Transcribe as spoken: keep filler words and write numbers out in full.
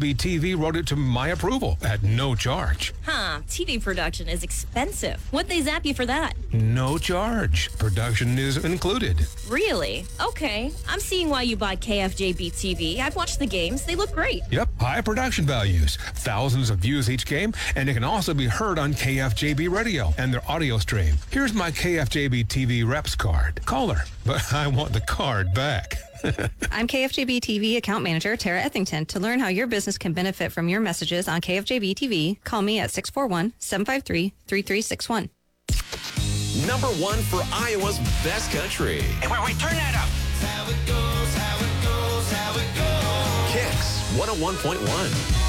B T V wrote it to my approval at no charge. Huh, T V production is expensive. What'd they zap you for that? No charge. Production is included. Really? Okay. I'm seeing why you buy K F J B T V. I've watched the games. They look great. Yep, high production values. Thousands of views each game, and it can also be heard on K F J B Radio and their audio stream. Here's my K F J B T V reps card. Call her, but I want the card back. I'm K F J B T V account manager Tara Ethington. To learn how your business can benefit from your messages on K F J B T V, call me at six four one, seven five three, three three six one. Number one for Iowa's best country. Hey, wait, wait, turn that up. How it goes, how it goes, how it goes. Kicks one oh one point one.